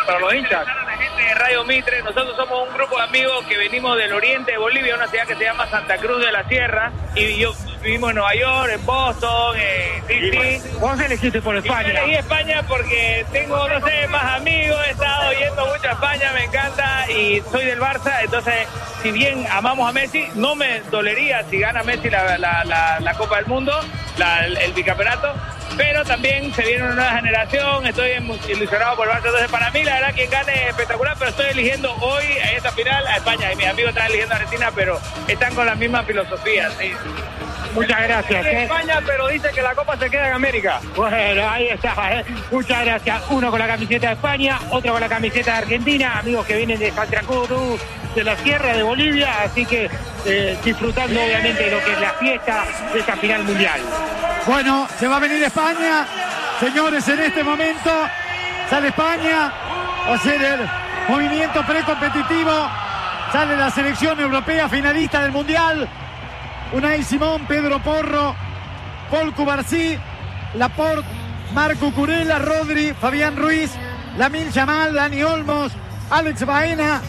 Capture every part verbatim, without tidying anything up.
para los hinchas. La gente de Radio Mitre, nosotros somos un grupo de amigos que venimos del oriente de Bolivia, una ciudad que se llama Santa Cruz de la Sierra, y yo vivimos en Nueva York, en Boston, en D C. ¿Vos elegiste por España? Yo elegí España porque tengo, no sé, más amigos, he estado yendo mucho a España, me encanta, y soy del Barça, entonces, si bien amamos a Messi, no me dolería si gana Messi la, la, la, la Copa del Mundo, la, el, el bicampeonato, pero también se viene una nueva generación, estoy ilusionado por el Barça, entonces para mí la verdad quien gane es espectacular, pero estoy eligiendo hoy en esta final a España, y mis amigos están eligiendo a Argentina, pero están con la misma filosofía, ¿sí? Muchas gracias. En España, pero dice que la Copa se queda en América. Bueno, ahí está. ¿eh? Muchas gracias. Uno con la camiseta de España, otro con la camiseta de Argentina, amigos que vienen de Santa Cruz de la Sierra de Bolivia, así que eh, disfrutando obviamente de lo que es la fiesta de esta final mundial. Bueno, se va a venir España, señores, en este momento sale España, va a ser el movimiento precompetitivo, sale la selección europea finalista del mundial. Unai Simón, Pedro Porro, Paul Cubarsí, Laporte, Marco Curella, Rodri, Fabián Ruiz, Lamine Yamal, Dani Olmos, Alex Baena,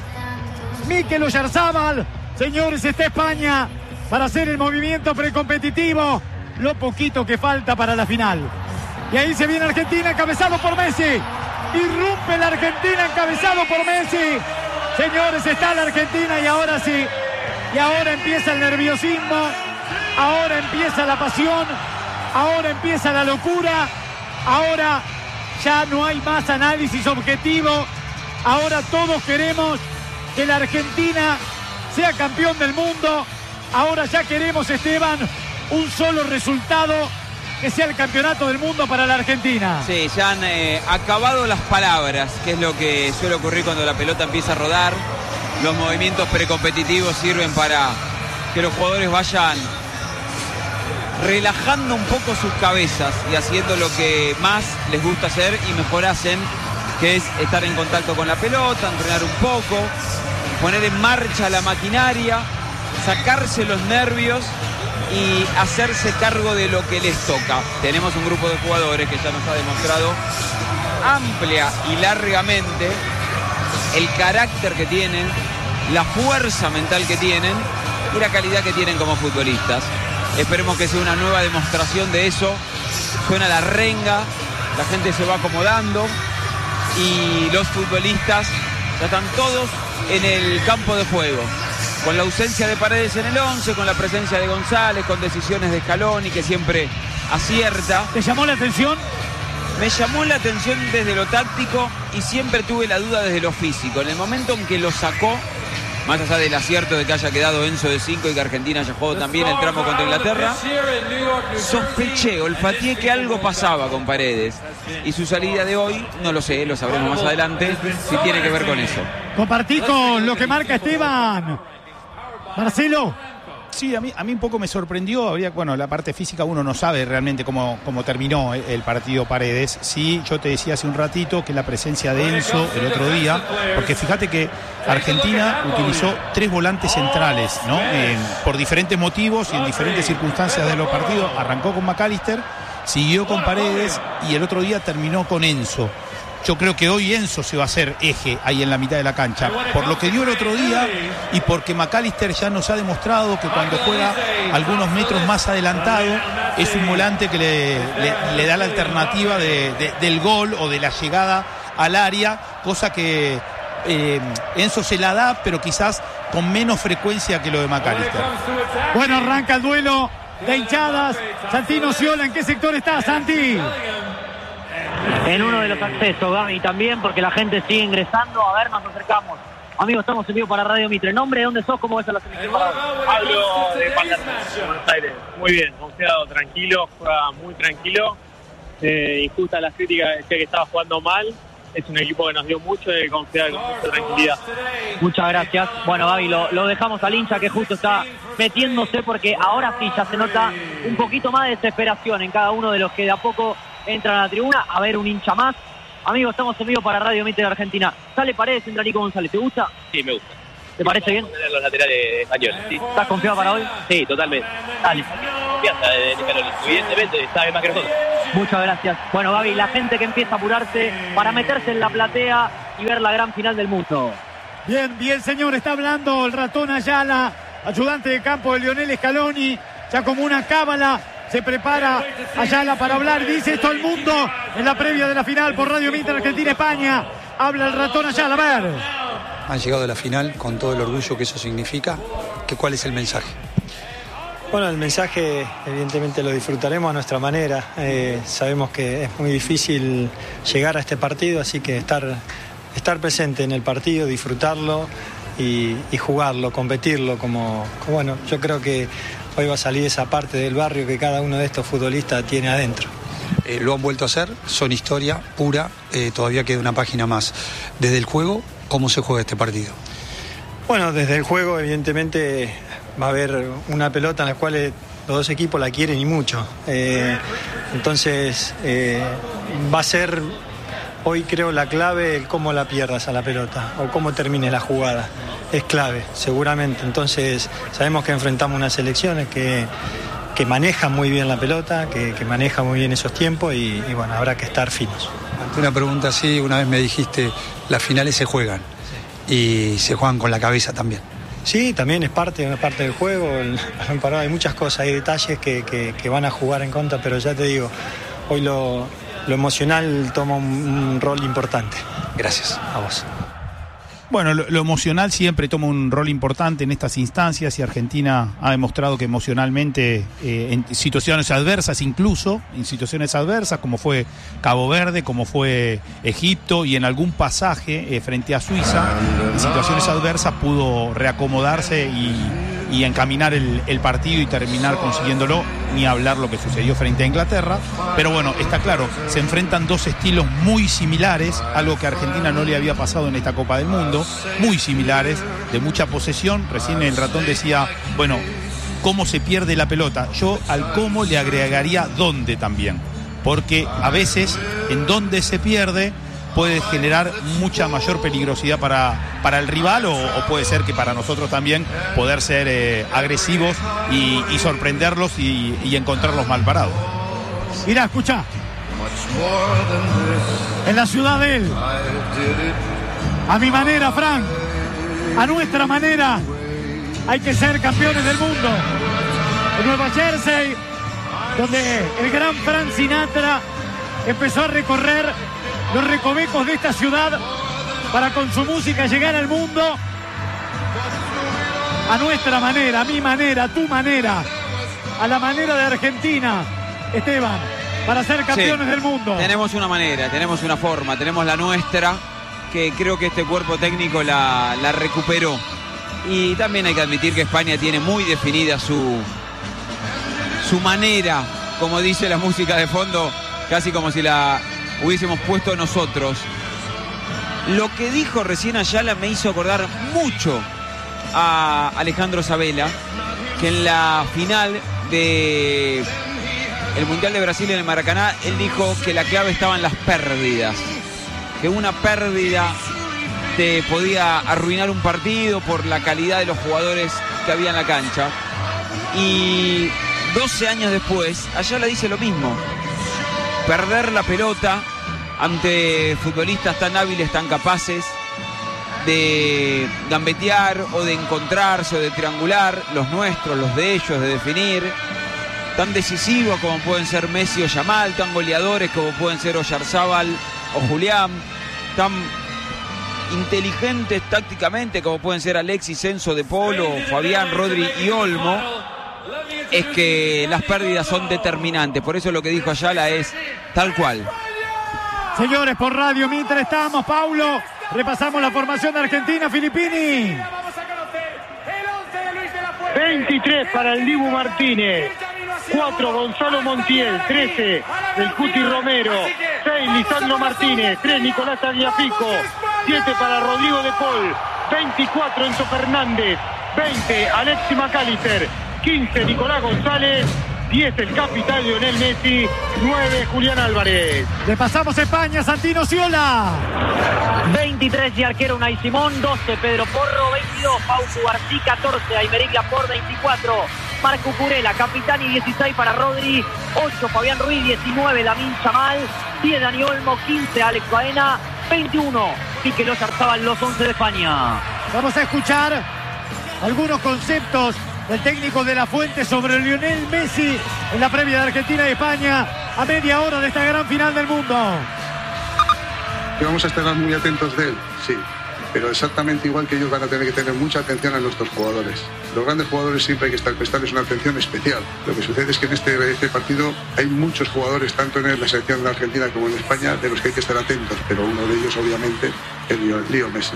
Mikel Oyarzábal. Señores, está España para hacer el movimiento precompetitivo, lo poquito que falta para la final. Y ahí se viene Argentina, encabezado por Messi. Irrumpe la Argentina, encabezado por Messi. Señores, está la Argentina y ahora sí. Y ahora empieza el nerviosismo, ahora empieza la pasión, ahora empieza la locura, ahora ya no hay más análisis objetivo, ahora todos queremos que la Argentina sea campeón del mundo, ahora ya queremos, Esteban, un solo resultado, que sea el campeonato del mundo para la Argentina. Sí, ya han eh, acabado las palabras, que es lo que suele ocurrir cuando la pelota empieza a rodar. Los movimientos precompetitivos sirven para que los jugadores vayan relajando un poco sus cabezas y haciendo lo que más les gusta hacer y mejor hacen, que es estar en contacto con la pelota, entrenar un poco, poner en marcha la maquinaria, sacarse los nervios y hacerse cargo de lo que les toca. Tenemos un grupo de jugadores que ya nos ha demostrado amplia y largamente el carácter que tienen, la fuerza mental que tienen y la calidad que tienen como futbolistas. Esperemos que sea una nueva demostración de eso. Suena la renga, la gente se va acomodando y los futbolistas ya están todos en el campo de juego. Con la ausencia de Paredes en el once, con la presencia de González, con decisiones de Scaloni que siempre acierta. ¿Te llamó la atención? Me llamó la atención desde lo táctico y siempre tuve la duda desde lo físico. En el momento en que lo sacó, más allá del acierto de que haya quedado Enzo de cinco y que Argentina haya jugado también el tramo contra Inglaterra, sospeché, olfateé que algo pasaba con Paredes. Y su salida de hoy, no lo sé, lo sabremos más adelante, si tiene que ver con eso. Compartí con lo que marca Esteban. Marcelo. Sí, a mí, a mí un poco me sorprendió. Habría, bueno, la parte física uno no sabe realmente cómo, cómo terminó el partido Paredes. Sí, yo te decía hace un ratito que la presencia de Enzo el otro día, porque fíjate que Argentina utilizó tres volantes centrales, ¿no? En, por diferentes motivos y en diferentes circunstancias de los partidos. Arrancó con McAllister, siguió con Paredes y el otro día terminó con Enzo. Yo creo que hoy Enzo se va a hacer eje ahí en la mitad de la cancha, por lo que dio el otro día y porque McAllister ya nos ha demostrado que cuando juega algunos metros más adelantado es un volante que le, le, le da la alternativa de, de, del gol o de la llegada al área, cosa que eh, Enzo se la da, pero quizás con menos frecuencia que lo de McAllister. Bueno, arranca el duelo de hinchadas. Santino Ciola, ¿en qué sector está, Santi? En uno de los accesos, Gaby, también, porque la gente sigue ingresando. A ver, nos acercamos. Amigos, estamos en vivo para Radio Mitre. ¿Nombre? ¿Dónde sos? ¿Cómo ves a la selección? Hablo de Palermo, Buenos Aires. Muy bien, confiado, tranquilo, juega muy tranquilo. Eh, injusta las críticas, decía que estaba jugando mal. Es un equipo que nos dio mucho de confiar con mucha tranquilidad. Muchas gracias. Bueno, Gaby, lo, lo dejamos al hincha que justo está metiéndose, porque ahora sí ya se nota un poquito más de desesperación en cada uno de los que de a poco entran a la tribuna. A ver, un hincha más. Amigos, estamos en vivo para Radio Mitre de Argentina. Sale Paredes, entra Nico González. ¿Te gusta? Sí, me gusta. ¿Te parece bien? Tener los laterales españoles, sí. ¿Estás confiado para hoy? Sí, totalmente. Dale. Confianza de Scaloni. Evidentemente sabe más que nosotros. Muchas gracias. Bueno, Gaby, la gente que empieza a apurarse para meterse en la platea y ver la gran final del mundo. Bien, bien, señor, está hablando el ratón Ayala, ayudante de campo de Lionel Scaloni, ya como una cábala. Se prepara Ayala para hablar, dice esto al mundo en la previa de la final por Radio Mitre, Argentina-España. Habla el ratón Ayala, a ver. Han llegado a la final con todo el orgullo que eso significa. ¿Qué, ¿Cuál es el mensaje? Bueno, el mensaje evidentemente lo disfrutaremos a nuestra manera. Eh, sabemos que es muy difícil llegar a este partido, así que estar, estar presente en el partido, disfrutarlo y, y jugarlo, competirlo. Como, como bueno, yo creo que hoy va a salir esa parte del barrio que cada uno de estos futbolistas tiene adentro. Eh, lo han vuelto a hacer, son historia pura, eh, todavía queda una página más. Desde el juego, ¿cómo se juega este partido? Bueno, desde el juego evidentemente va a haber una pelota en la cual los dos equipos la quieren y mucho. Eh, entonces eh, va a ser hoy creo la clave el cómo la pierdas a la pelota o cómo termine la jugada. Es clave, seguramente. Entonces sabemos que enfrentamos unas selecciones que, que manejan muy bien la pelota, que, que manejan muy bien esos tiempos y, y bueno, habrá que estar finos. Una pregunta así, una vez me dijiste, las finales se juegan y se juegan con la cabeza también. Sí, también es parte, es parte del juego. Hay muchas cosas, hay detalles que, que, que van a jugar en contra, pero ya te digo, hoy lo, lo emocional toma un, un rol importante. Gracias. A vos. Bueno, lo, lo emocional siempre toma un rol importante en estas instancias y Argentina ha demostrado que emocionalmente, eh, en situaciones adversas incluso, en situaciones adversas como fue Cabo Verde, como fue Egipto y en algún pasaje eh, frente a Suiza, en situaciones adversas pudo reacomodarse y, y encaminar el, el partido y terminar consiguiéndolo, ni hablar lo que sucedió frente a Inglaterra. Pero bueno, está claro, se enfrentan dos estilos muy similares, algo que a Argentina no le había pasado en esta Copa del Mundo, muy similares, de mucha posesión. Recién el ratón decía, bueno, cómo se pierde la pelota. Yo al cómo le agregaría dónde también, porque a veces en dónde se pierde puede generar mucha mayor peligrosidad para, para el rival o, o puede ser que para nosotros también poder ser eh, agresivos y, y sorprenderlos y, y encontrarlos mal parados. Mirá, escucha. En la ciudad de él, a mi manera, Frank, a nuestra manera, hay que ser campeones del mundo. En Nueva Jersey, donde el gran Frank Sinatra empezó a recorrer los recovecos de esta ciudad para con su música llegar al mundo a nuestra manera, a mi manera, a tu manera, a la manera de Argentina, Esteban, para ser campeones sí, del mundo. Tenemos una manera, tenemos una forma, tenemos la nuestra, que creo que este cuerpo técnico la, la recuperó. Y también hay que admitir que España tiene muy definida su, su manera, como dice la música de fondo, casi como si la hubiésemos puesto nosotros. Lo que dijo recién Ayala me hizo acordar mucho a Alejandro Sabella, que en la final de el Mundial de Brasil en el Maracaná, él dijo que la clave estaba en las pérdidas, que una pérdida te podía arruinar un partido por la calidad de los jugadores que había en la cancha. Y doce años después, Ayala dice lo mismo. Perder la pelota ante futbolistas tan hábiles, tan capaces de gambetear o de encontrarse o de triangular, los nuestros, los de ellos, de definir, tan decisivos como pueden ser Messi o Yamal, tan goleadores como pueden ser Oyarzábal o Julián, tan inteligentes tácticamente como pueden ser Alexis, Enzo, De Polo, Fabián, Rodri y Olmo. Es que las pérdidas son determinantes. Por eso lo que dijo Ayala es tal cual. Señores, por Radio Mitre estamos, Paulo. Repasamos la formación de Argentina, Filippini. veintitrés para el Dibu Martínez. cuatro Gonzalo Montiel. trece del Cuti Romero. seis Lisandro Martínez. tres Nicolás Tagliafico. siete para Rodrigo De Paul. veinticuatro Enzo Fernández. veinte Alexis McAllister. quince Nicolás González, diez el capitán Lionel Messi, nueve Julián Álvarez. Repasamos España, Santino Sciola. veintitrés de arquero Unai Simón, doce Pedro Porro, veintidós Pau Cubarsí, catorce Aymeric Laporte, veinticuatro Marco Curela, capitán y dieciséis para Rodri, ocho Fabián Ruiz, diecinueve Lamine Yamal, diez Dani Olmo, quince Alex Baena, veintiuno Quique López-Arzabal, los once de España. Vamos a escuchar algunos conceptos del técnico de la Fuente sobre Lionel Messi en la previa de Argentina y España a media hora de esta gran final del mundo. Que vamos a estar muy atentos de él, sí, pero exactamente igual que ellos van a tener que tener mucha atención a nuestros jugadores. Los grandes jugadores siempre hay que estar prestarles una atención especial. Lo que sucede es que en este, este partido hay muchos jugadores, tanto en la selección de Argentina como en España, de los que hay que estar atentos, pero uno de ellos obviamente es Leo Messi.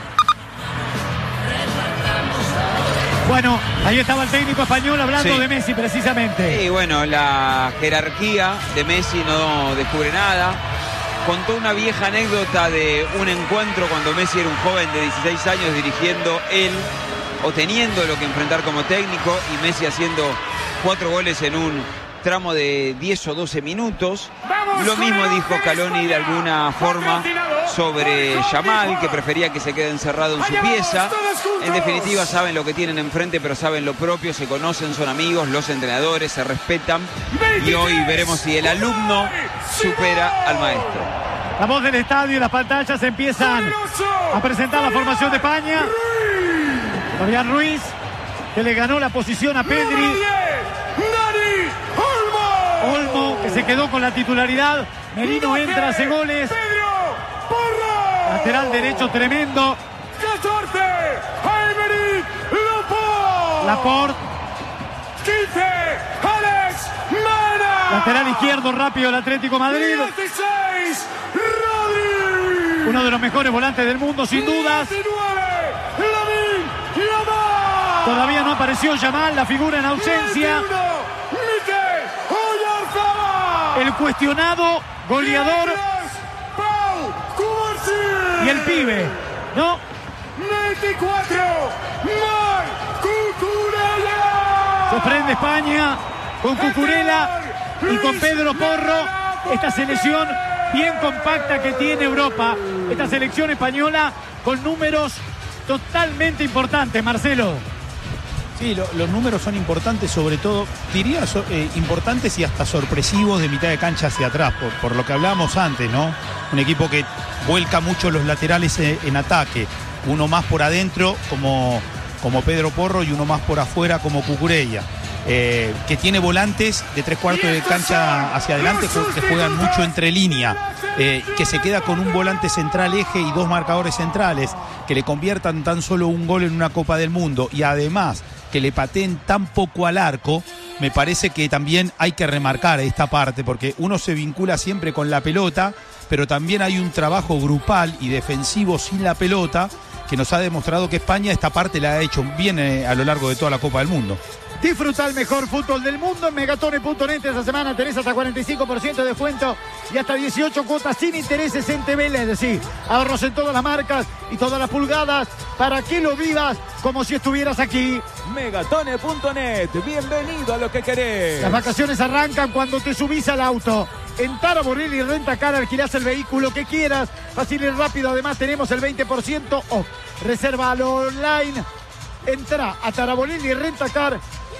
Bueno, ahí estaba el técnico español hablando Sí. de Messi precisamente. Y bueno, la jerarquía de Messi no descubre nada. Contó una vieja anécdota de un encuentro cuando Messi era un joven de dieciséis años dirigiendo él o teniendo lo que enfrentar como técnico y Messi haciendo cuatro goles en un tramo de diez o doce minutos. Lo mismo dijo Scaloni de alguna forma sobre Yamal, que prefería que se quede encerrado en su pieza. En definitiva saben lo que tienen enfrente, pero saben lo propio, se conocen, son amigos, los entrenadores se respetan y hoy veremos si el alumno supera al maestro. La voz del estadio y las pantallas empiezan a presentar la formación de España. Fabián Ruiz, que le ganó la posición a Pedri. Olmo, que se quedó con la titularidad. Merino entra, hace goles. Lateral derecho tremendo. Laporte. Lateral izquierdo rápido el Atlético Madrid. Uno de los mejores volantes del mundo, sin dudas. Todavía no apareció Yamal, la figura en ausencia. El cuestionado goleador y el pibe, ¿no? Se prende España con Cucurella y con Pedro Porro. Esta selección bien compacta que tiene Europa. Esta selección española con números totalmente importantes, Marcelo. Sí, lo, los números son importantes, sobre todo, diría, so, eh, importantes y hasta sorpresivos de mitad de cancha hacia atrás, por, por lo que hablábamos antes, ¿no? Un equipo que vuelca mucho los laterales en, en ataque, uno más por adentro como, como Pedro Porro y uno más por afuera como Cucurella. Eh, que tiene volantes de tres cuartos de cancha hacia adelante que juegan mucho entre línea, eh, que se queda con un volante central eje y dos marcadores centrales que le conviertan tan solo un gol en una Copa del Mundo y además que le pateen tan poco al arco. Me parece que también hay que remarcar esta parte porque uno se vincula siempre con la pelota, pero también hay un trabajo grupal y defensivo sin la pelota que nos ha demostrado que España esta parte la ha hecho bien eh, a lo largo de toda la Copa del Mundo. Disfruta el mejor fútbol del mundo en megatone punto net. Esta semana tenés hasta cuarenta y cinco por ciento de descuento y hasta dieciocho cuotas sin intereses en T V L. Es decir, ahorros en todas las marcas y todas las pulgadas para que lo vivas como si estuvieras aquí. megatone punto net, bienvenido a lo que querés. Las vacaciones arrancan cuando te subís al auto. En Tara Borrelli Renta Car alquilás el vehículo que quieras. Fácil y rápido, además tenemos el veinte por ciento off. Resérvalo online. Entra a Tara Borrelli Renta Car.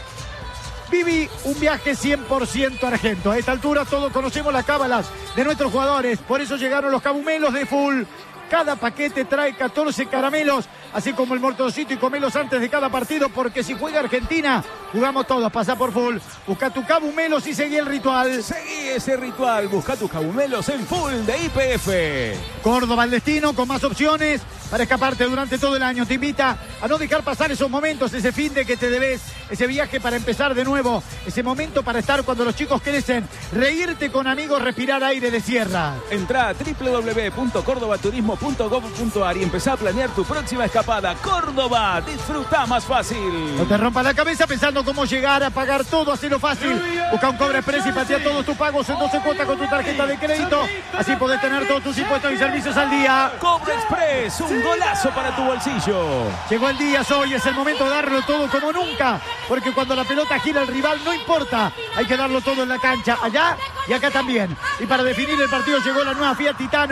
Viví un viaje cien por ciento argento. A esta altura todos conocemos las cábalas de nuestros jugadores. Por eso llegaron los cabumelos de Full. Cada paquete trae catorce caramelos, así como el mortoncito y comelos antes de cada partido, porque si juega Argentina, jugamos todos. Pasa por Full. Busca tu cabumelos y seguí el ritual. Seguí ese ritual. Busca tus cabumelos en Full de I P F. Córdoba, el destino con más opciones para escaparte durante todo el año. Te invita a no dejar pasar esos momentos, ese fin de que te debes, ese viaje para empezar de nuevo, ese momento para estar cuando los chicos crecen, reírte con amigos, respirar aire de sierra. Entrá a doble u doble u doble u punto córdoba turismo punto gov punto ar y empezá a planear tu próxima escapada. Córdoba, disfruta más fácil. No te rompas la cabeza pensando cómo llegar a pagar todo, hacerlo fácil. Busca un Cobra Express y patea todos tus pagos en doce cuotas con tu tarjeta de crédito. Así podés tener todos tus impuestos y servicios al día. Cobra Express, un golazo para tu bolsillo. Llegó el día, hoy es el momento de darlo todo como nunca, porque cuando la pelota gira al rival no importa, hay que darlo todo en la cancha, allá y acá también. Y para definir el partido llegó la nueva Fiat Titano,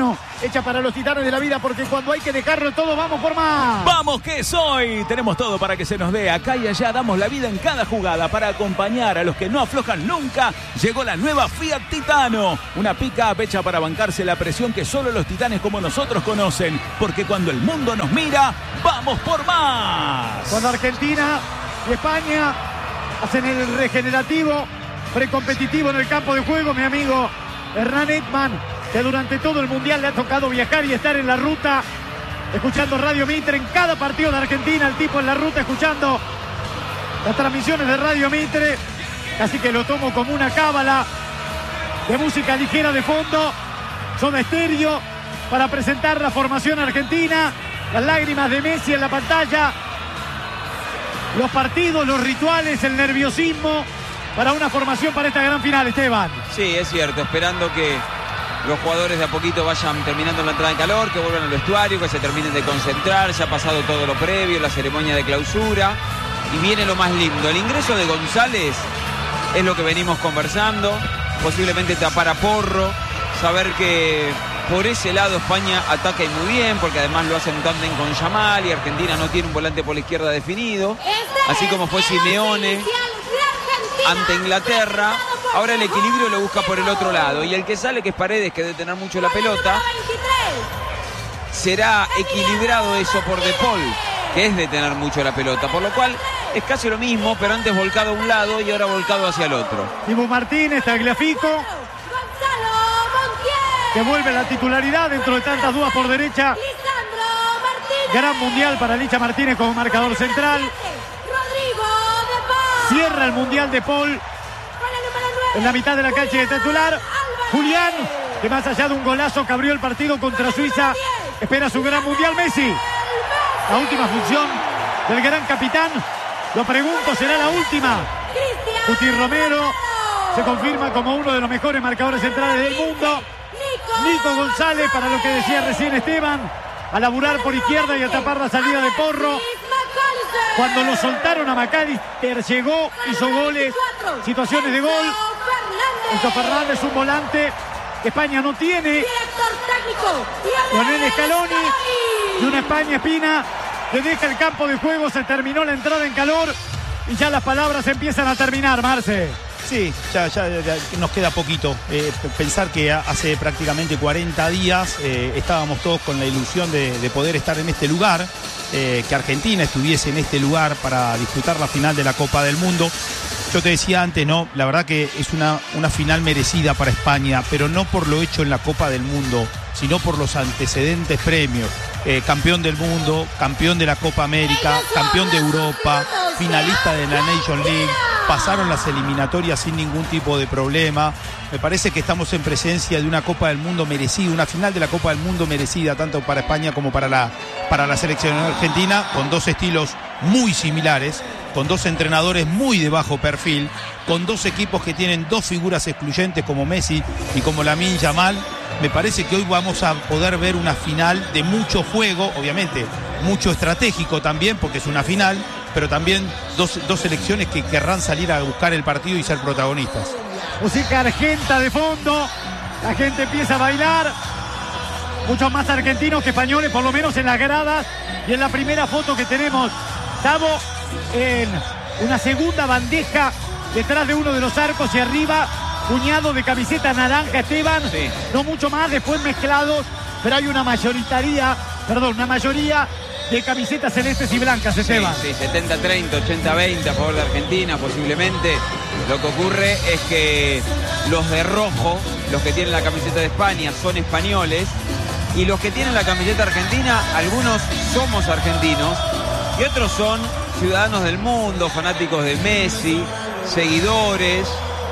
hecha para los titanes de la vida, porque cuando hay que dejarlo todo, vamos por más. ¡Vamos que soy! Tenemos todo para que se nos dé. Acá y allá damos la vida en cada jugada para acompañar a los que no aflojan nunca. Llegó la nueva Fiat Titano, una pick-up hecha para bancarse la presión que solo los titanes como nosotros conocen, porque cuando el mundo nos mira, ¡vamos por más! Cuando Argentina y España hacen el regenerativo, precompetitivo en el campo de juego, mi amigo Hernán Edman, que durante todo el Mundial le ha tocado viajar y estar en la ruta, escuchando Radio Mitre en cada partido de Argentina, el tipo en la ruta escuchando las transmisiones de Radio Mitre, así que lo tomo como una cábala de música ligera de fondo, Soda Stereo, para presentar la formación argentina, las lágrimas de Messi en la pantalla, los partidos, los rituales, el nerviosismo para una formación para esta gran final, Esteban. Sí, es cierto, esperando que los jugadores de a poquito vayan terminando la entrada en calor, que vuelvan al vestuario, que se terminen de concentrar. Ya ha pasado todo lo previo, la ceremonia de clausura. Y viene lo más lindo. El ingreso de González es lo que venimos conversando. Posiblemente tapar a Porro. Saber que por ese lado España ataca y muy bien, porque además lo hacen tándem con Yamal y Argentina no tiene un volante por la izquierda definido. Así como fue Simeone ante Inglaterra. Ahora el equilibrio lo busca por el otro lado. Y el que sale, que es Paredes, que debe tener mucho la pelota, será equilibrado eso por De Paul, que es de tener mucho la pelota. Por lo cual es casi lo mismo, pero antes volcado a un lado y ahora volcado hacia el otro. Dibu Martínez, Tagliafico, que vuelve a la titularidad dentro de tantas dudas por derecha. Gran Mundial para Licha Martínez como marcador central. Cierra el Mundial De Paul en la mitad de la cancha de titular. Julián, que más allá de un golazo que abrió el partido contra Suiza, espera su gran Mundial. Messi, la última función del gran capitán. Lo pregunto, ¿será la última? Cuti Romero se confirma como uno de los mejores marcadores centrales del mundo. Nico González, para lo que decía recién Esteban, a laburar por izquierda y a tapar la salida de Porro. Cuando lo soltaron a McAllister, llegó, hizo goles, situaciones de gol. Enzo Fernández, un volante que España no tiene. Lionel Scaloni y una España Espina que deja el campo de juego. Se terminó la entrada en calor y ya las palabras empiezan a terminar, Marce. Sí, ya, ya, ya nos queda poquito. Eh, pensar que hace prácticamente cuarenta días eh, estábamos todos con la ilusión de, de poder estar en este lugar, eh, que Argentina estuviese en este lugar para disfrutar la final de la Copa del Mundo. Yo te decía antes, ¿no? La verdad que es una, una final merecida para España, pero no por lo hecho en la Copa del Mundo, sino por los antecedentes premios. Eh, campeón del mundo, campeón de la Copa América, campeón de Europa, finalista de la Nation League, pasaron las eliminatorias sin ningún tipo de problema. Me parece que estamos en presencia de una Copa del Mundo merecida, una final de la Copa del Mundo merecida, tanto para España como para la, para la selección argentina, con dos estilos muy similares, con dos entrenadores muy de bajo perfil, con dos equipos que tienen dos figuras excluyentes como Messi y como Lamine Yamal. Me parece que hoy vamos a poder ver una final de mucho juego, obviamente mucho estratégico también, porque es una final, pero también dos, dos selecciones que querrán salir a buscar el partido y ser protagonistas. Música argenta de fondo, la gente empieza a bailar, muchos más argentinos que españoles, por lo menos en las gradas. Y en la primera foto que tenemos, Tavo en una segunda bandeja detrás de uno de los arcos y arriba puñado de camiseta naranja, Esteban, sí. No mucho más, después mezclados, pero hay una mayoritaria, perdón, una mayoría de camisetas celestes y blancas, Esteban. Sí, sí, setenta treinta, ochenta veinte a favor de Argentina, posiblemente. Lo que ocurre es que los de rojo, los que tienen la camiseta de España, son españoles, y los que tienen la camiseta argentina, algunos somos argentinos, y otros son ciudadanos del mundo, fanáticos de Messi, seguidores,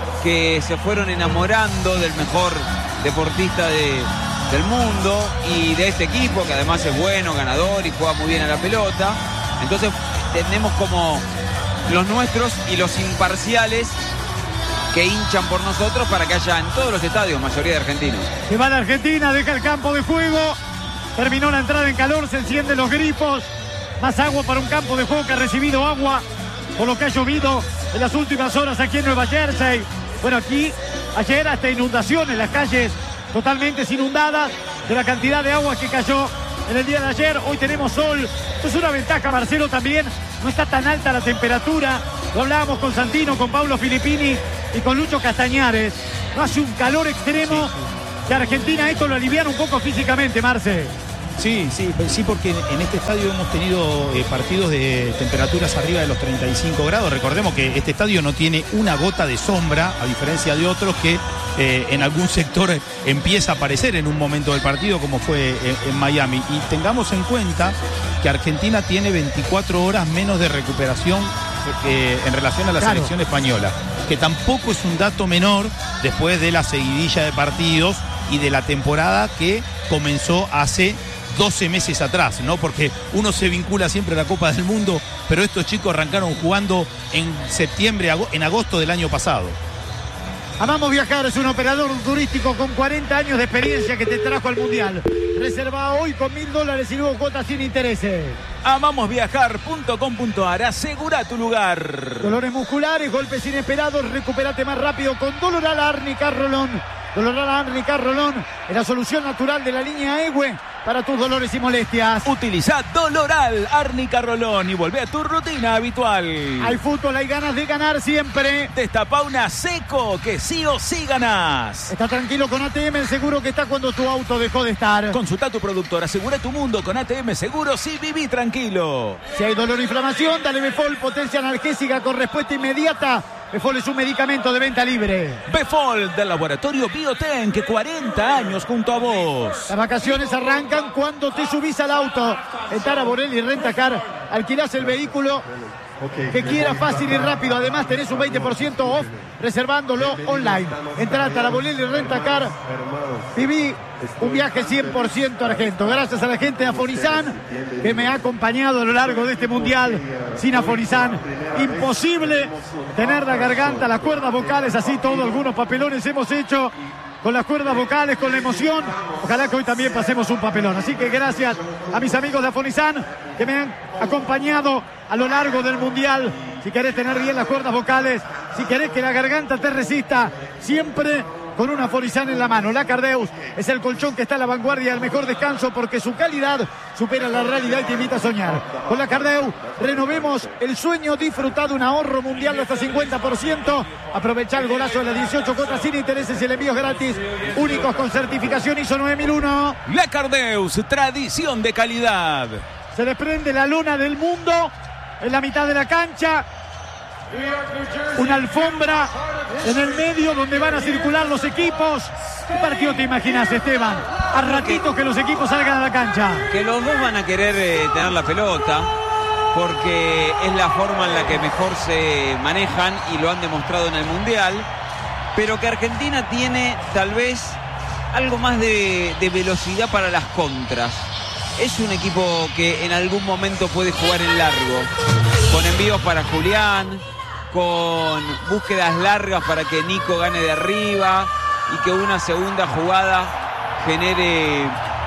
que se fueron enamorando del mejor deportista de, del mundo y de este equipo, que además es bueno, ganador y juega muy bien a la pelota. Entonces tenemos como los nuestros y los imparciales que hinchan por nosotros para que haya en todos los estadios mayoría de argentinos. Se va la Argentina, deja el campo de juego, terminó la entrada en calor, se encienden los grifos, más agua para un campo de juego que ha recibido agua por lo que ha llovido en las últimas horas aquí en Nueva Jersey. Bueno, aquí ayer hasta inundaciones, las calles totalmente inundadas, de la cantidad de agua que cayó en el día de ayer. Hoy tenemos sol. Esto es una ventaja, Marcelo, también. No está tan alta la temperatura. Lo hablábamos con Santino, con Pablo Filippini y con Lucho Castañares. No hace un calor extremo. Que Argentina esto lo alivian un poco físicamente, Marce. Sí, sí, sí, porque en este estadio hemos tenido eh, partidos de temperaturas arriba de los treinta y cinco grados. Recordemos que este estadio no tiene una gota de sombra, a diferencia de otros que eh, en algún sector empieza a aparecer en un momento del partido, como fue en, en Miami. Y tengamos en cuenta que Argentina tiene veinticuatro horas menos de recuperación eh, en relación a la claro. selección española, que tampoco es un dato menor después de la seguidilla de partidos y de la temporada que comenzó hace doce meses atrás, ¿no? Porque uno se vincula siempre a la Copa del Mundo, pero estos chicos arrancaron jugando en septiembre, en agosto del año pasado. Amamos Viajar es un operador turístico con cuarenta años de experiencia que te trajo al Mundial. Reserva hoy con mil dólares y luego cuotas sin intereses. amamos viajar punto com punto a r. Asegura tu lugar. Dolores musculares, golpes inesperados, recupérate más rápido con Doloral Árnica Rolón. Doloral Árnica Rolón es la solución natural de la línea E W E para tus dolores y molestias. Utiliza Doloral Árnica Rolón y volvé a tu rutina habitual. Hay fútbol, hay ganas de ganar siempre. Destapa una Seco, que sí o sí ganás. Está tranquilo con A T M, el seguro que está cuando tu auto dejó de estar. Consulta a tu productor, asegura tu mundo con A T M Seguros y viví tranquilo. Si hay dolor o inflamación, dale Befol, potencia analgésica con respuesta inmediata. Befol es un medicamento de venta libre. Befol, del laboratorio Bioten, que cuarenta años junto a vos. Las vacaciones arrancan cuando te subís al auto. En Tara Borelli Rentacar, alquilás el vehículo que quieras fácil y rápido. Además tenés un veinte por ciento off reservándolo online. Entrá a Tara Borelli Rentacar. Viví un viaje cien por ciento argento. Gracias a la gente de Afonizan que me ha acompañado a lo largo de este mundial. Sin Afonizan, imposible tener la garganta, las cuerdas vocales, así todo. Algunos papelones hemos hecho con las cuerdas vocales, con la emoción. Ojalá que hoy también pasemos un papelón. Así que gracias a mis amigos de Afonizan que me han acompañado a lo largo del mundial. Si querés tener bien las cuerdas vocales, si querés que la garganta te resista, siempre con una Afonizan en la mano. La Cardeus es el colchón que está a la vanguardia del mejor descanso porque su calidad supera la realidad y te invita a soñar. Con la Cardeus renovemos el sueño, disfruta de un ahorro mundial de hasta cincuenta por ciento. Aprovecha el golazo de las dieciocho cuotas sin intereses y el envío gratis, únicos con certificación I S O nueve mil uno. La Cardeus, tradición de calidad. Se desprende la lona del mundo en la mitad de la cancha. Una alfombra en el medio donde van a circular los equipos. ¿Qué partido te imaginas, Esteban? A ratitos que los equipos salgan a la cancha. Que los dos van a querer eh, tener la pelota porque es la forma en la que mejor se manejan y lo han demostrado en el Mundial, pero que Argentina tiene tal vez algo más de, de velocidad para las contras. Es un equipo que en algún momento puede jugar en largo, con envíos para Julián, con búsquedas largas para que Nico gane de arriba y que una segunda jugada genere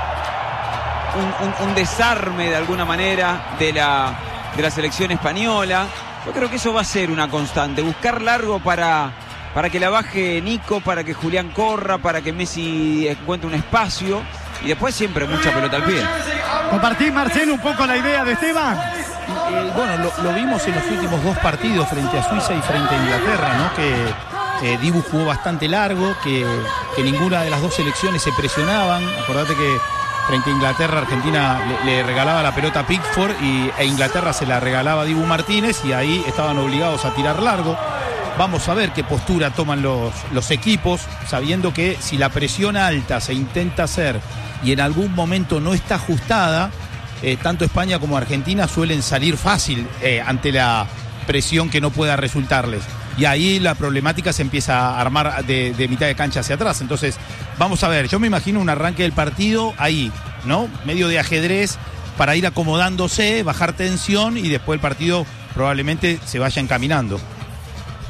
un, un, un desarme de alguna manera de la, de la selección española. Yo creo que eso va a ser una constante, buscar largo para, para que la baje Nico, para que Julián corra, para que Messi encuentre un espacio y después siempre mucha pelota al pie. ¿Compartís, Marcelo, un poco la idea de Esteban? Eh, bueno, lo, lo vimos en los últimos dos partidos frente a Suiza y frente a Inglaterra, ¿no? Que eh, Dibu jugó bastante largo, que, que ninguna de las dos selecciones se presionaban. Acordate que frente a Inglaterra, Argentina le, le regalaba la pelota a Pickford y, e Inglaterra se la regalaba a Dibu Martínez y ahí estaban obligados a tirar largo. Vamos a ver qué postura toman los, los equipos, sabiendo que si la presión alta se intenta hacer y en algún momento no está ajustada, eh, tanto España como Argentina suelen salir fácil eh, ante la presión que no pueda resultarles. Y ahí la problemática se empieza a armar de, de mitad de cancha hacia atrás. Entonces, vamos a ver, yo me imagino un arranque del partido ahí, ¿no? Medio de ajedrez para ir acomodándose, bajar tensión y después el partido probablemente se vaya encaminando.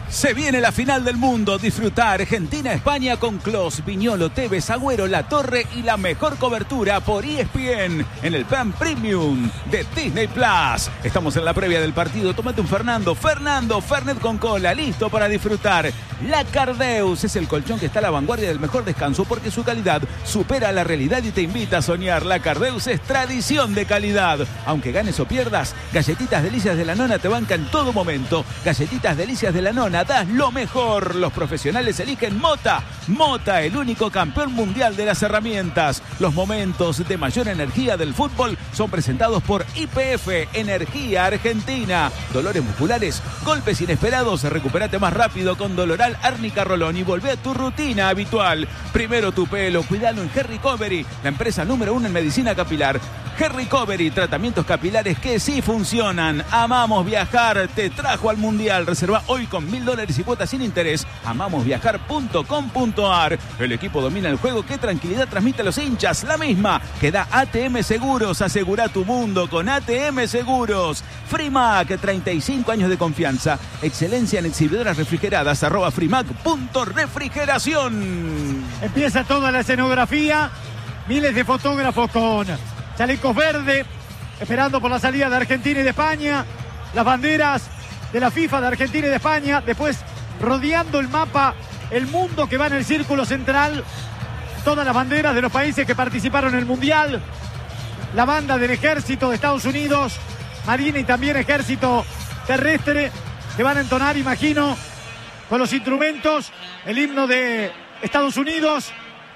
Se viene la final del mundo. Disfruta Argentina-España con Clos, Viñolo, Tevez, Agüero, La Torre y la mejor cobertura por E S P N en el plan Premium de Disney Plus. Estamos en la previa del partido. Tómate un Fernando. Fernando, Fernet con cola. Listo para disfrutar. La Cardeus es el colchón que está a la vanguardia del mejor descanso porque su calidad supera la realidad y te invita a soñar. La Cardeus es tradición de calidad. Aunque ganes o pierdas, Galletitas Delicias de la Nona te banca en todo momento. Galletitas Delicias de la Nona, das lo mejor. Los profesionales eligen Mota. Mota, el único campeón mundial de las herramientas. Los momentos de mayor energía del fútbol son presentados por I P F, Energía Argentina. Dolores musculares, golpes inesperados, recupérate más rápido con Doloral Árnica Rolón y volvé a tu rutina habitual. Primero tu pelo, cuidalo en Hair Recovery, la empresa número uno en medicina capilar. Hair Recovery, tratamientos capilares que sí funcionan. Amamos Viajar, te trajo al Mundial. Reserva hoy con mil dólares y cuotas sin interés. amamos viajar punto com punto a r. El equipo domina el juego. ¿Qué tranquilidad transmite a los hinchas? La misma que da A T M Seguros. Asegura tu mundo con A T M Seguros. Frimac, treinta y cinco años de confianza. Excelencia en exhibidoras refrigeradas. Arroba Frimac punto refrigeración. Empieza toda la escenografía. Miles de fotógrafos con chalecos verdes, esperando por la salida de Argentina y de España. Las banderas de la FIFA de Argentina y de España. Después rodeando el mapa, el mundo que va en el círculo central. Todas las banderas de los países que participaron en el Mundial. La banda del Ejército de Estados Unidos, Marina y también Ejército Terrestre, que van a entonar, imagino, con los instrumentos, el himno de Estados Unidos.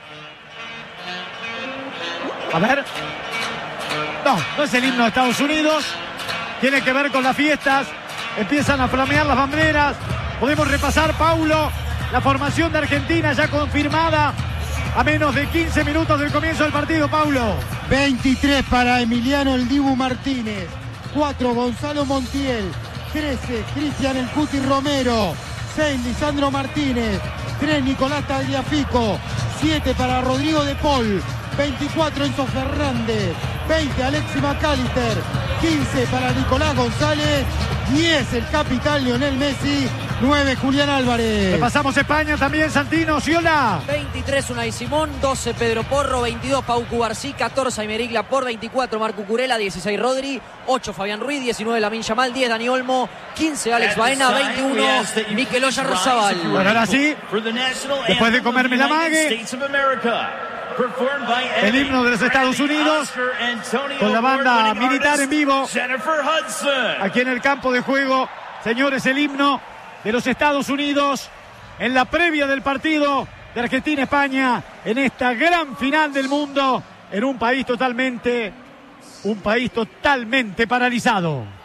A ver. No, no es el himno de Estados Unidos. Tiene que ver con las fiestas. Empiezan a flamear las banderas. Podemos repasar, Paulo, la formación de Argentina ya confirmada a menos de quince minutos del comienzo del partido, Paulo. veintitrés para Emiliano El Dibu Martínez. cuatro Gonzalo Montiel. trece Cristian El Cuti Romero. seis Lisandro Martínez. tres Nicolás Tagliafico. siete para Rodrigo de Paul. veinticuatro Enzo Fernández. veinte Alexis McAllister. quince para Nicolás González. diez el capitán Lionel Messi. nueve Julián Álvarez. Repasamos España también, Santino Ciola. veintitrés Unai Simón. doce Pedro Porro. veintidós Pau Cubarsí. catorce Aymeric Laporte. veinticuatro Marco Curela. dieciséis Rodri. ocho Fabián Ruiz. diecinueve Lamine Yamal. diez Dani Olmo. quince Alex Baena. veintiuno Mikel Oyarzabal. Bueno, ahora sí, después de comerme la mague, el himno de los Estados Unidos con la banda militar en vivo aquí en el campo de juego. Señores, el himno de los Estados Unidos en la previa del partido de Argentina-España en esta gran final del mundo en un país totalmente, un país totalmente paralizado.